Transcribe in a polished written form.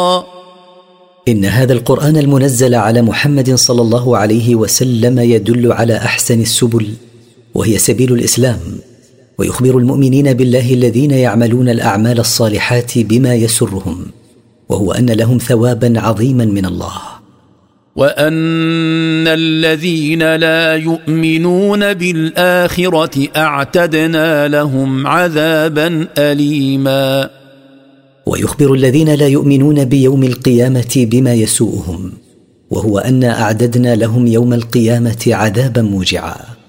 إن هذا القرآن المنزل على محمد صلى الله عليه وسلم يدل على أحسن السبل، وهي سبيل الإسلام، ويخبر المؤمنين بالله الذين يعملون الأعمال الصالحات بما يسرهم، وهو أن لهم ثوابا عظيما من الله. وأن الذين لا يؤمنون بالآخرة أعتدنا لهم عذابا أليما. ويخبر الذين لا يؤمنون بيوم القيامة بما يسوءهم، وهو أن أعددنا لهم يوم القيامة عذابا موجعا.